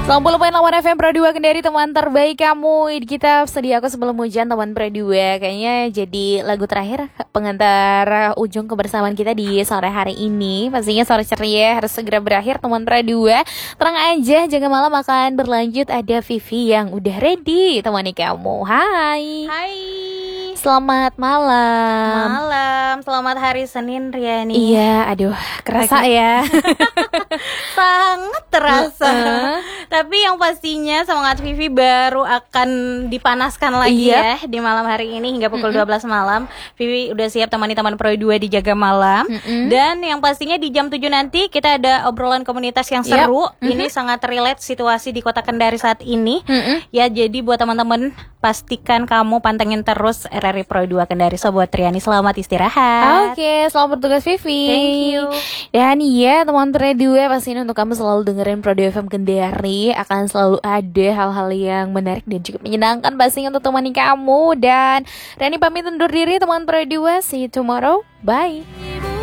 90.8 FM Pro 2 Kendari, teman terbaik kamu. Kita sedia aku sebelum hujan, teman Pro 2. Kayaknya jadi lagu terakhir pengantar ujung kebersamaan kita di sore hari ini. Pastinya sore ceria harus segera berakhir, teman Pro 2. Tenang aja, jaga malam akan berlanjut. Ada Vivi yang udah ready temani kamu. Hai. Hai. Selamat malam. Selamat hari Senin, Riani. Iya, aduh, kerasa ya. Sangat terasa. Tapi yang pastinya semangat Vivi baru akan dipanaskan lagi ya di malam hari ini hingga pukul 12 malam. Vivi udah siap temani teman Pro 2 di Jaga Malam. Dan yang pastinya di jam 7 nanti kita ada obrolan komunitas yang seru. Ini sangat relate situasi di Kota Kendari saat ini. Ya, jadi buat teman-teman pastikan kamu pantengin terus RRI Pro 2 Kendari. So buat Riani selamat istirahat. Oke, selamat bertugas Vivi. Thank you. Dan iya teman Pro 2, pastinya untuk kamu selalu dengerin Pro 2 FM Kendari. Akan selalu ada hal-hal yang menarik dan juga menyenangkan pastinya untuk temani kamu. Dan Riani pamit undur diri teman Pro 2. See you tomorrow. Bye.